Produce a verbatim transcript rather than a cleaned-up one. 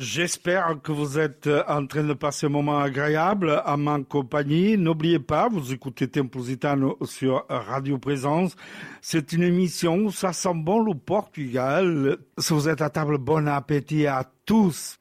J'espère que vous êtes en train de passer un moment agréable à ma compagnie. N'oubliez pas, vous écoutez Tempositano sur Radio Présence. C'est une émission où ça sent bon le Portugal. Si vous êtes à table, bon appétit à tous.